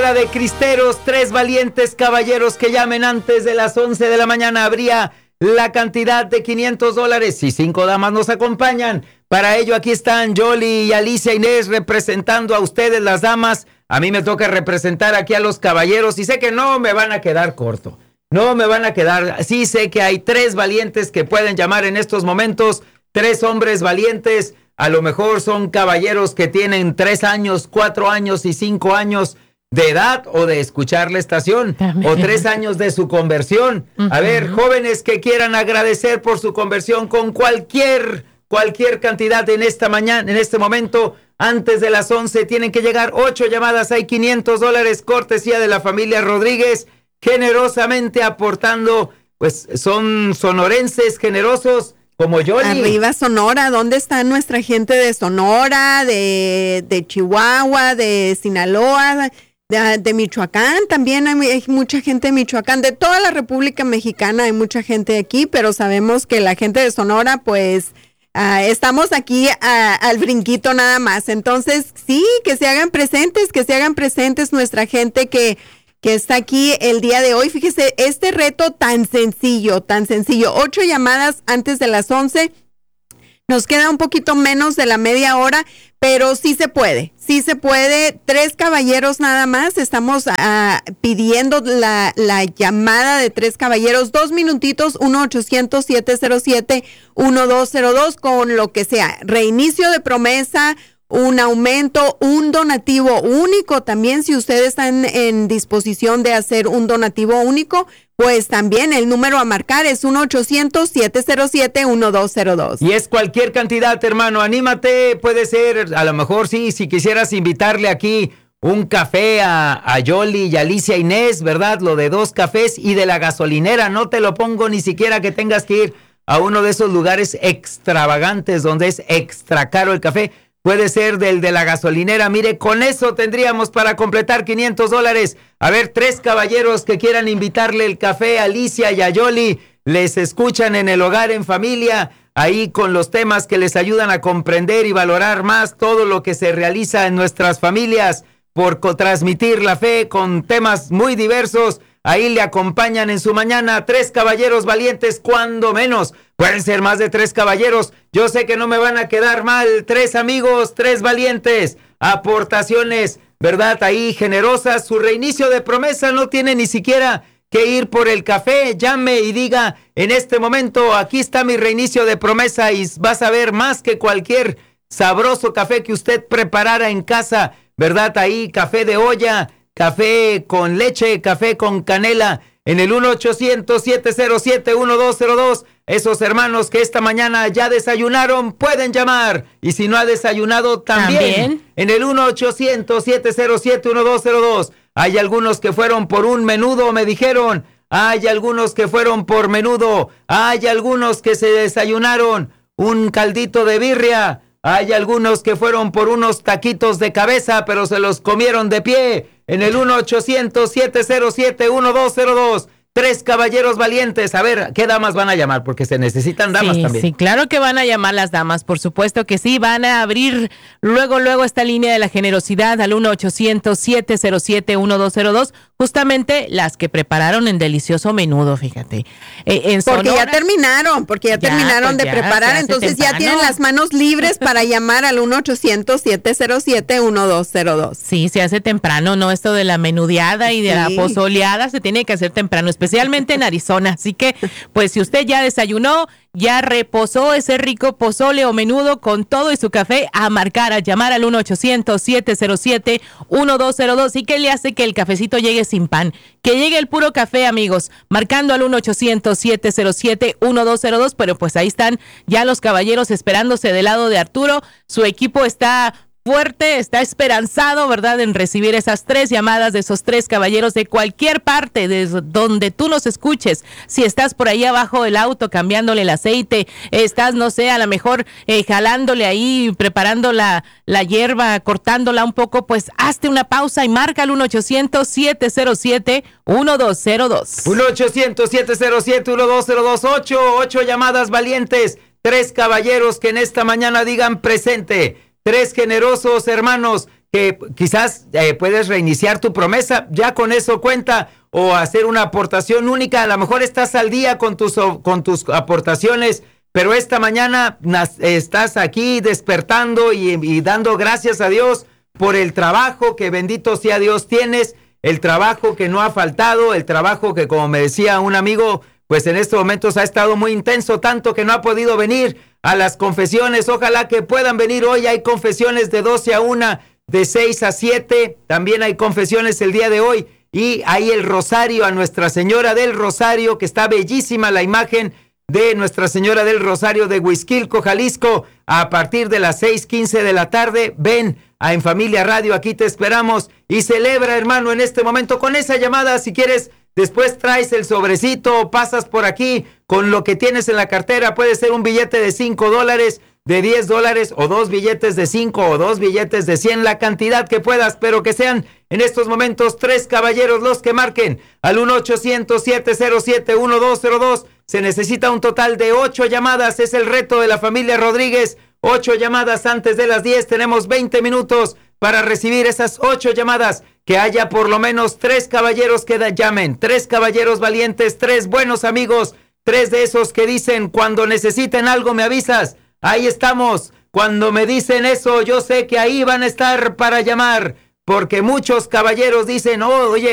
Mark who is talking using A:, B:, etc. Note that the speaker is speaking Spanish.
A: llamada de cristeros, 3 valientes caballeros que llamen antes de las 11 de la mañana. Habría la cantidad de $500 y 5 damas nos acompañan. Para ello aquí están Yoli y Alicia Inés representando a ustedes las damas. A mí me toca representar aquí a los caballeros y sé que no me van a quedar corto. No me van a quedar. Sí sé que hay 3 valientes que pueden llamar en estos momentos. 3 hombres valientes. A lo mejor son caballeros que tienen 3 años, 4 años y 5 años de edad o de escuchar la estación. También. O 3 años de su conversión. A ver, jóvenes que quieran agradecer por su conversión con cualquier cantidad en esta mañana, en este momento, antes de las 11, tienen que llegar 8 llamadas. Hay $500, cortesía de la familia Rodríguez, generosamente aportando, pues son sonorenses generosos como Yoli.
B: Arriba Sonora, ¿dónde está nuestra gente de Sonora, de Chihuahua, de Sinaloa, de Michoacán? También hay mucha gente de Michoacán, de toda la República Mexicana hay mucha gente aquí, pero sabemos que la gente de Sonora, pues, estamos aquí al brinquito nada más. Entonces, sí, que se hagan presentes nuestra gente que está aquí el día de hoy. Fíjese, este reto tan sencillo, 8 llamadas antes de las 11. Nos queda un poquito menos de la media hora, pero sí se puede. 3 caballeros nada más. Estamos pidiendo la llamada de 3 caballeros. 2 minutitos, 1-800-707-1202 con lo que sea. Reinicio de promesa, un aumento, un donativo único. También si ustedes están en disposición de hacer un donativo único, pues también el número a marcar es 1-800-707-1202.
A: Y es cualquier cantidad, hermano. Anímate, puede ser, a lo mejor sí, si quisieras invitarle aquí un café a Yoli y Alicia Inés, ¿verdad? Lo de 2 cafés y de la gasolinera. No te lo pongo ni siquiera que tengas que ir a uno de esos lugares extravagantes donde es extra caro el café. Puede ser del de la gasolinera. Mire, con eso tendríamos para completar $500. A ver, 3 caballeros que quieran invitarle el café a Alicia y a Yoli. Les escuchan en el hogar, en familia, ahí con los temas que les ayudan a comprender y valorar más todo lo que se realiza en nuestras familias por transmitir la fe con temas muy diversos. Ahí le acompañan en su mañana 3 caballeros valientes, cuando menos. Pueden ser más de 3 caballeros. Yo sé que no me van a quedar mal. 3 amigos, 3 valientes. Aportaciones, ¿verdad? Ahí generosas. Su reinicio de promesa no tiene ni siquiera que ir por el café. Llame y diga, en este momento, aquí está mi reinicio de promesa, y vas a ver más que cualquier sabroso café que usted preparara en casa, ¿verdad? Ahí, café de olla, café con leche, café con canela, en el 1-800-707-1202. Esos hermanos que esta mañana ya desayunaron pueden llamar. Y si no ha desayunado, también. En el 1-800-707-1202. Hay algunos que fueron por un menudo, me dijeron. Hay algunos que fueron por menudo. Hay algunos que se desayunaron un caldito de birria. Hay algunos que fueron por unos taquitos de cabeza, pero se los comieron de pie. En el 1-800-707-1202. 3 caballeros valientes. A ver, ¿qué damas van a llamar? Porque se necesitan damas también.
C: Sí, claro que van a llamar las damas, por supuesto que sí. Van a abrir luego esta línea de la generosidad al 1-800-707-1202. Justamente las que prepararon el delicioso menudo, fíjate. En
B: porque
C: Sonora,
B: ya terminaron de preparar, entonces temprano. Ya tienen las manos libres para llamar al 1-800-707-1202.
C: Sí, se hace temprano, ¿no? Esto de la menudeada y de la pozoleada se tiene que hacer temprano, especialmente en Arizona. Así que, pues, si usted ya desayunó, ya reposó ese rico pozole o menudo con todo y su café, a marcar, a llamar al 1-800-707-1202. ¿Y qué le hace que el cafecito llegue sin pan? Que llegue el puro café, amigos, marcando al 1-800-707-1202. Pero pues ahí están ya los caballeros esperándose del lado de Arturo. Su equipo está fuerte, está esperanzado, ¿verdad?, en recibir esas 3 llamadas de esos 3 caballeros de cualquier parte, de donde tú nos escuches. Si estás por ahí abajo del auto cambiándole el aceite, estás, no sé, a lo mejor jalándole ahí, preparando la hierba, cortándola un poco, pues hazte una pausa y marca al 1-800-707-1202.
A: 1-800-707-1202. 8 llamadas valientes, 3 caballeros que en esta mañana digan presente. 3 generosos hermanos que quizás puedes reiniciar tu promesa, ya con eso cuenta, o hacer una aportación única. A lo mejor estás al día con tus aportaciones, pero esta mañana estás aquí despertando y dando gracias a Dios por el trabajo que, bendito sea Dios, tienes, el trabajo que no ha faltado, el trabajo que, como me decía un amigo, pues en estos momentos ha estado muy intenso, tanto que no ha podido venir a las confesiones. Ojalá que puedan venir hoy. Hay confesiones de 12 a 1, de 6 a 7, también hay confesiones el día de hoy, y hay el rosario a Nuestra Señora del Rosario, que está bellísima la imagen de Nuestra Señora del Rosario de Huixquilco, Jalisco, a partir de las 6:15 de la tarde. Ven a En Familia Radio, aquí te esperamos, y celebra, hermano, en este momento con esa llamada. Si quieres, después traes el sobrecito o pasas por aquí con lo que tienes en la cartera. Puede ser un billete de $5, de $10, o 2 billetes de 5 o 2 billetes de 100, la cantidad que puedas, pero que sean en estos momentos 3 caballeros los que marquen al 1-800-707-1202. Se necesita un total de 8 llamadas, es el reto de la familia Rodríguez. 8 llamadas antes de las 10, tenemos 20 minutos para recibir esas 8 llamadas. Que haya por lo menos 3 caballeros que llamen, 3 caballeros valientes, 3 buenos amigos, 3 de esos que dicen: cuando necesiten algo me avisas, ahí estamos. Cuando me dicen eso, yo sé que ahí van a estar para llamar, porque muchos caballeros dicen: oh, oye,